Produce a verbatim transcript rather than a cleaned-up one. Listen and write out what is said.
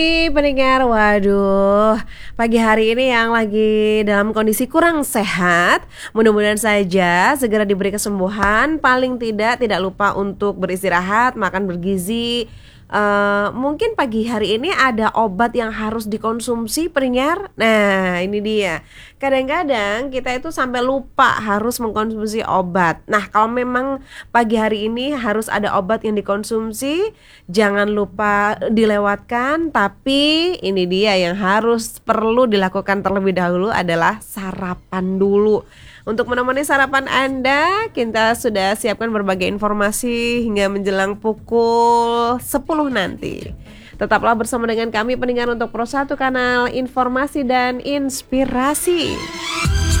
Nih pendengar, waduh, pagi hari ini yang lagi dalam kondisi kurang sehat, mudah-mudahan saja segera diberi kesembuhan. Paling tidak, tidak lupa untuk beristirahat, makan bergizi. Eh, mungkin pagi hari ini ada obat yang harus dikonsumsi pendengar. Nah ini dia, kadang-kadang kita itu sampai lupa harus mengkonsumsi obat. Nah kalau memang pagi hari ini harus ada obat yang dikonsumsi, jangan lupa dilewatkan. Tapi ini dia yang harus perlu dilakukan terlebih dahulu adalah sarapan dulu. Untuk menemani sarapan Anda, kita sudah siapkan berbagai informasi hingga menjelang pukul sepuluh nanti. Tetaplah bersama dengan kami pendengar untuk Pro satu Kanal Informasi dan Inspirasi.